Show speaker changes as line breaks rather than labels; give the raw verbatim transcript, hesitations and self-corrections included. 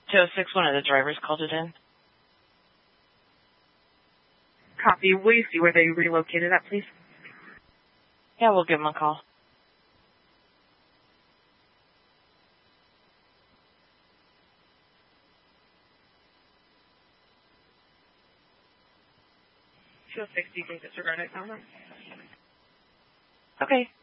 two oh six, one of the drivers called it in.
Copy. Will you see where they relocated at, please?
Yeah, we'll give them a call.
two oh six, do you think disregard it, Alma?
Okay.